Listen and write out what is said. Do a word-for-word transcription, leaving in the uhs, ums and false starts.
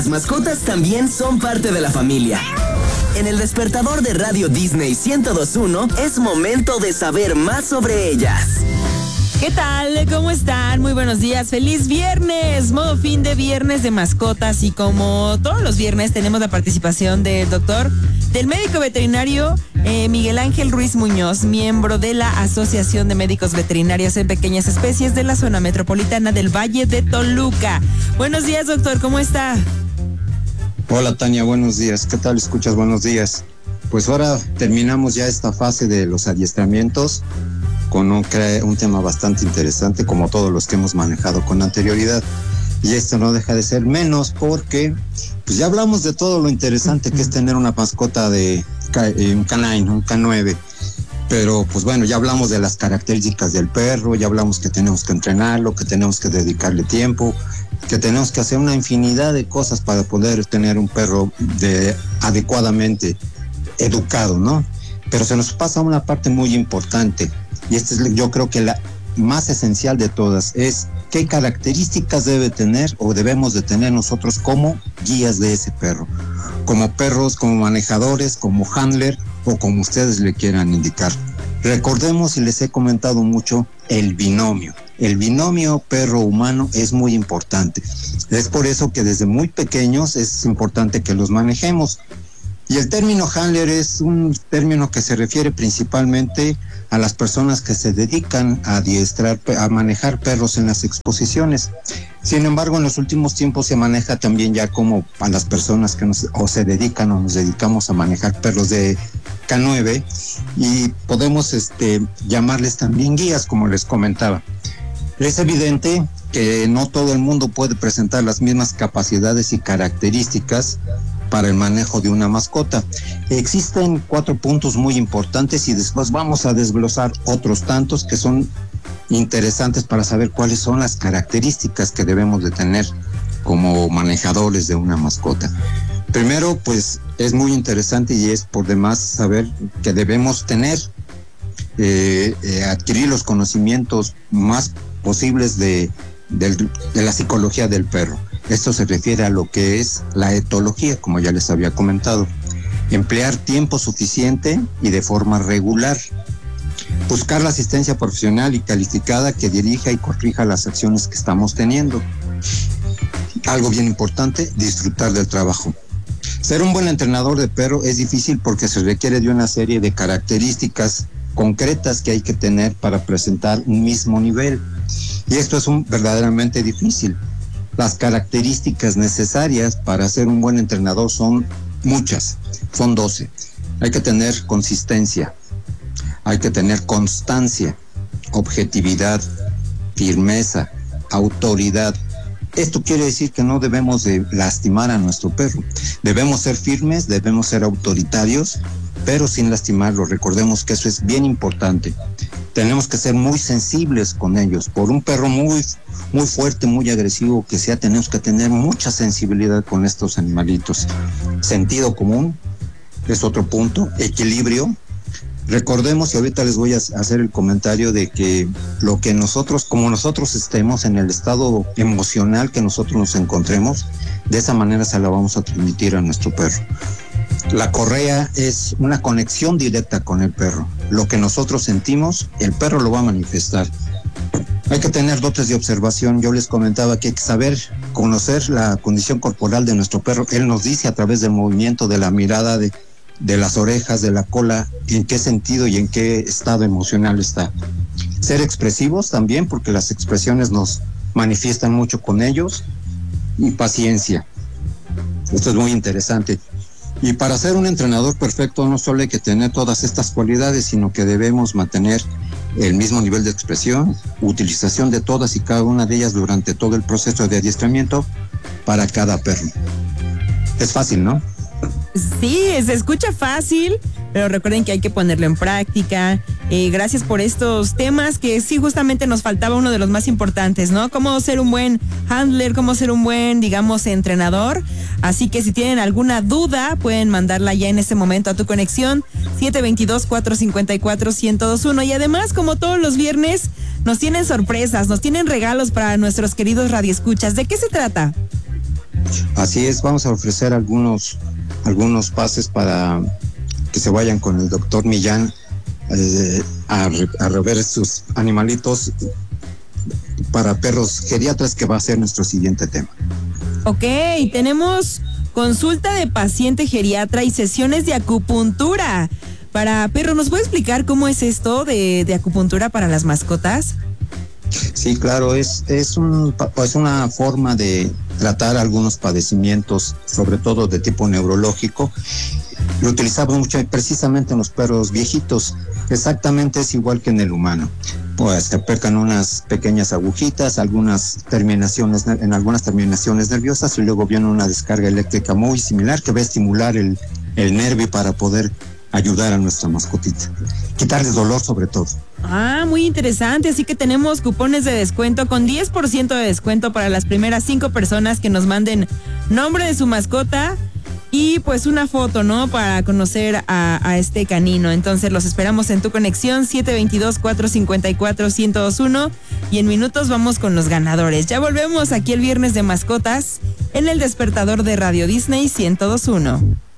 Las mascotas también son parte de la familia. En el despertador de Radio Disney ciento dos punto uno es momento de saber más sobre ellas. ¿Qué tal? ¿Cómo están? Muy buenos días. ¡Feliz viernes! Modo fin de viernes de mascotas. Y como todos los viernes tenemos la participación del doctor, del médico veterinario eh, Miguel Ángel Ruiz Muñoz, miembro de la Asociación de Médicos Veterinarios en Pequeñas Especies de la Zona Metropolitana del Valle de Toluca. Buenos días, doctor. ¿Cómo está? Hola, Tania. Buenos días. ¿Qué tal? ¿Escuchas? Buenos días. Pues ahora terminamos ya esta fase de los adiestramientos con un, un tema bastante interesante, como todos los que hemos manejado con anterioridad. Y esto no deja de ser menos porque pues ya hablamos de todo lo interesante que es tener una mascota de un canine, un K nueve. Pero pues bueno, ya hablamos de las características del perro, ya hablamos que tenemos que entrenarlo, que tenemos que dedicarle tiempo, que tenemos que hacer una infinidad de cosas para poder tener un perro de, adecuadamente educado, ¿no? Pero se nos pasa una parte muy importante. Y esta es, yo creo que la más esencial de todas, es qué características debe tener o debemos de tener nosotros como guías de ese perro, como perros, como manejadores, como handler o como ustedes le quieran indicar. Recordemos, y les he comentado mucho, el binomio. El binomio perro-humano es muy importante. Es por eso que desde muy pequeños es importante que los manejemos. Y el término handler es un término que se refiere principalmente a las personas que se dedican a adiestrar, a manejar perros en las exposiciones. Sin embargo, en los últimos tiempos se maneja también ya como a las personas que nos, o se dedican o nos dedicamos a manejar perros de K nueve, y podemos este, llamarles también guías, como les comentaba. Es evidente que no todo el mundo puede presentar las mismas capacidades y características para el manejo de una mascota. Existen cuatro puntos muy importantes y después vamos a desglosar otros tantos que son interesantes para saber cuáles son las características que debemos de tener como manejadores de una mascota. Primero, pues es muy interesante y es por demás saber que debemos tener, eh, eh, adquirir los conocimientos más posibles de, de, de la psicología del perro. Esto se refiere a lo que es la etología, como ya les había comentado. Emplear tiempo suficiente y de forma regular. Buscar la asistencia profesional y calificada que dirija y corrija las acciones que estamos teniendo. Algo bien importante, disfrutar del trabajo. Ser un buen entrenador de perro es difícil porque se requiere de una serie de características concretas que hay que tener para presentar un mismo nivel. Y esto es un, verdaderamente difícil. Las características necesarias para ser un buen entrenador son muchas, son doce. Hay que tener consistencia, hay que tener constancia, objetividad, firmeza, autoridad. Esto quiere decir que no debemos de lastimar a nuestro perro. Debemos ser firmes, debemos ser autoritarios, pero sin lastimarlo. Recordemos que eso es bien importante. Tenemos que ser muy sensibles con ellos. Por un perro muy, muy fuerte, muy agresivo que sea, tenemos que tener mucha sensibilidad con estos animalitos. Sentido común es otro punto. Equilibrio. Recordemos, y ahorita les voy a hacer el comentario de que lo que nosotros, como nosotros estemos en el estado emocional que nosotros nos encontremos, de esa manera se la vamos a transmitir a nuestro perro. La correa es una conexión directa con el perro. Lo que nosotros sentimos, el perro lo va a manifestar. Hay que tener dotes de observación. Yo les comentaba que hay que saber conocer la condición corporal de nuestro perro. Él nos dice a través del movimiento de la mirada, de, de las orejas, de la cola, en qué sentido y en qué estado emocional está. Ser expresivos también, porque las expresiones nos manifiestan mucho con ellos. Y paciencia. Esto es muy interesante. Y para ser un entrenador perfecto no solo hay que tener todas estas cualidades, sino que debemos mantener el mismo nivel de expresión, utilización de todas y cada una de ellas durante todo el proceso de adiestramiento para cada perro. Es fácil, ¿no? Sí, se escucha fácil, pero recuerden que hay que ponerlo en práctica. Eh, gracias por estos temas que sí, justamente nos faltaba uno de los más importantes, ¿no? Cómo ser un buen handler, cómo ser un buen, digamos, entrenador. Así que si tienen alguna duda, pueden mandarla ya en este momento a tu conexión siete dos dos, cuatro cinco cuatro, uno cero dos uno. Y además, como todos los viernes, nos tienen sorpresas, nos tienen regalos para nuestros queridos radioescuchas. ¿De qué se trata? Así es, vamos a ofrecer algunos, algunos pases para que se vayan con el doctor Millán eh, a, a rever sus animalitos para perros geriatras, que va a ser nuestro siguiente tema. Ok, tenemos consulta de paciente geriatra y sesiones de acupuntura para perros. ¿Nos puede explicar cómo es esto de, de acupuntura para las mascotas? Sí, claro, es, es, un, es una forma de tratar algunos padecimientos, sobre todo de tipo neurológico. Lo utilizamos mucho precisamente en los perros viejitos. Exactamente es igual que en el humano. Pues se aplican unas pequeñas agujitas, algunas terminaciones, en algunas terminaciones nerviosas, y luego viene una descarga eléctrica muy similar que va a estimular el, el nervio para poder ayudar a nuestra mascotita. Quitarles dolor sobre todo. Ah, muy interesante. Así que tenemos cupones de descuento con diez por ciento de descuento para las primeras cinco personas que nos manden nombre de su mascota y pues una foto, ¿no? Para conocer a, a este canino. Entonces los esperamos en tu conexión siete dos dos, cuatro cinco cuatro, uno cero dos uno y en minutos vamos con los ganadores. Ya volvemos aquí el viernes de mascotas en el despertador de Radio Disney ciento dos punto uno.